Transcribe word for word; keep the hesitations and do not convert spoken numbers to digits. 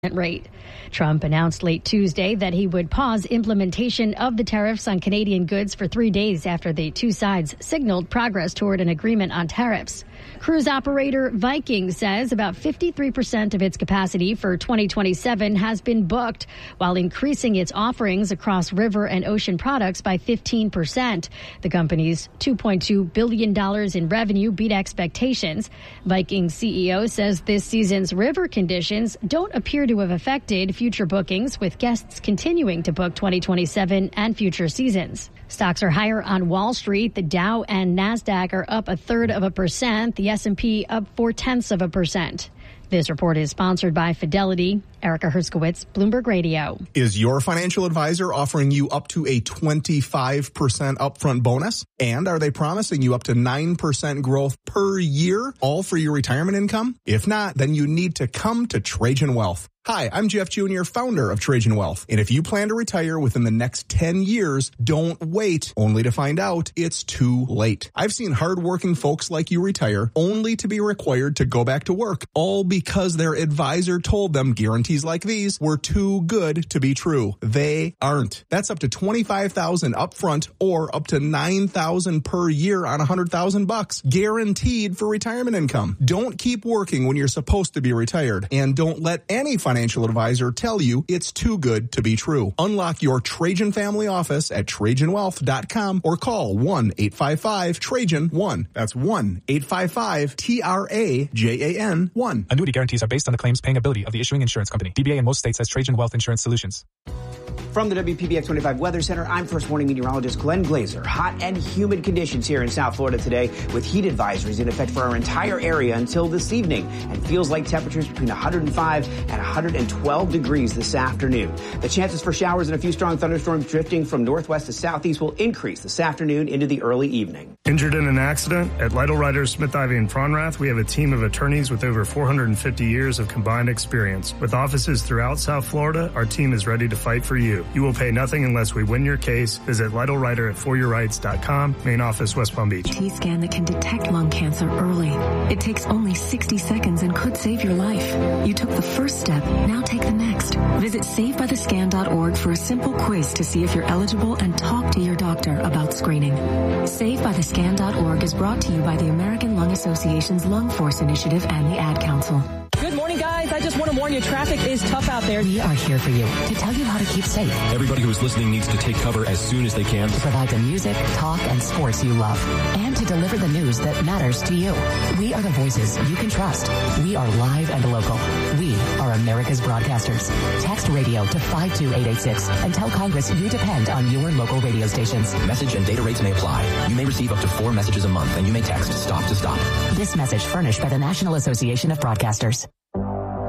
rate. Trump announced late Tuesday that he would pause implementation of the tariffs on Canadian goods for three days after the two sides signaled progress toward an agreement on tariffs. Cruise operator Viking says about fifty-three percent of its capacity for twenty twenty-seven has been booked, while increasing its offerings across river and ocean products by fifteen percent. The company's two point two billion dollars in revenue beat expectations. Viking's C E O says this season's river conditions don't appear to have affected future bookings, with guests continuing to book twenty twenty-seven and future seasons. Stocks are higher on Wall Street. The Dow and NASDAQ are up a third of a percent. The S and P up four-tenths of a percent. This report is sponsored by Fidelity. Erica Herskowitz, Bloomberg Radio. Is your financial advisor offering you up to a twenty-five percent upfront bonus? And are they promising you up to nine percent growth per year, all for your retirement income? If not, then you need to come to Trajan Wealth. Hi, I'm Jeff Junior, founder of Trajan Wealth. And if you plan to retire within the next ten years, don't wait only to find out it's too late. I've seen hardworking folks like you retire only to be required to go back to work, all because their advisor told them guarantees like these were too good to be true. They aren't. That's up to twenty-five thousand dollars upfront or up to nine thousand dollars per year on one hundred thousand bucks, guaranteed for retirement income. Don't keep working when you're supposed to be retired, and don't let any financial advisor tell you it's too good to be true. Unlock your Trajan family office at Trajan Wealth dot com or call one eight five five Trajan one. That's one eight five five T R A J A N one. Annuity guarantees are based on the claims paying ability of the issuing insurance company. D B A in most states has Trajan Wealth Insurance Solutions. From the W P B X twenty-five Weather Center, I'm First Warning Meteorologist Glenn Glazer. Hot and humid conditions here in South Florida today, with heat advisories in effect for our entire area until this evening, and feels like temperatures between one hundred five and one hundred twelve degrees this afternoon. The chances for showers and a few strong thunderstorms drifting from northwest to southeast will increase this afternoon into the early evening. Injured in an accident? At Lytle Ryder, Smith, Ivy, and Pronrath, we have a team of attorneys with over four hundred fifty years of combined experience. With offices throughout South Florida, our team is ready to fight for you. You will pay nothing unless we win your case. Visit Lytle Ryder at for your rights dot com. Main office, West Palm Beach. T-scan that can detect lung cancer early. It takes only sixty seconds and could save your life. You took the first step. Now take the next. Visit save by the scan dot org for a simple quiz to see if you're eligible and talk to your doctor about screening. save by the scan dot org is brought to you by the American Lung Association's Lung Force Initiative and the Ad Council. Good morning, guys. I just want to warn you, traffic is tough out there. We are here for you to tell you how to keep safe. Everybody who is listening needs to take cover as soon as they can. To provide the music, talk, and sports you love. And to deliver the news that matters to you. We are the voices you can trust. We are live and local. We are America's broadcasters. Text radio to five two eight eight six and tell Congress you depend on your local radio stations. Message and data rates may apply. You may receive up to four messages a month, and you may text stop to stop. This message furnished by the National Association of Broadcasters.